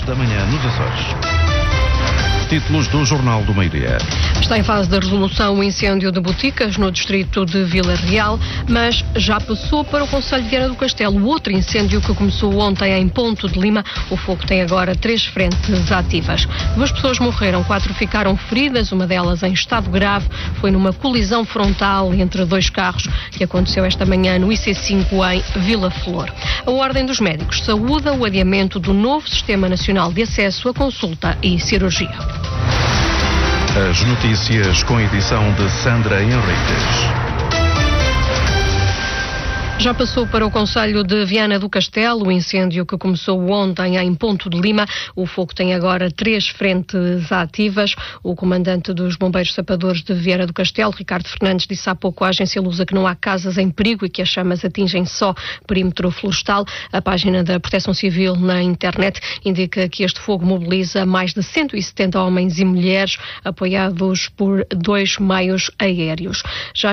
da manhã nos Açores. Títulos do Jornal do Meio-Dia. Está em fase de resolução o incêndio de boticas no distrito de Vila Real, mas já passou para o concelho de Viana do Castelo. Outro incêndio que começou ontem em Ponto de Lima. O fogo tem agora 3 frentes ativas. 2 pessoas morreram, 4 ficaram feridas, uma delas em estado grave. Foi numa colisão frontal entre 2 carros que aconteceu esta manhã no IC5 em Vila Flor. A Ordem dos Médicos saúda o adiamento do novo Sistema Nacional de Acesso à Consulta e Cirurgia. As notícias com edição de Sandra Henriques. Já passou para o concelho de Viana do Castelo o incêndio que começou ontem em Ponto de Lima. O fogo tem agora 3 frentes ativas. O comandante dos Bombeiros Sapadores de Viana do Castelo, Ricardo Fernandes, disse há pouco à agência Lusa que não há casas em perigo e que as chamas atingem só perímetro florestal. A página da Proteção Civil na internet indica que este fogo mobiliza mais de 170 homens e mulheres apoiados por 2 meios aéreos. Já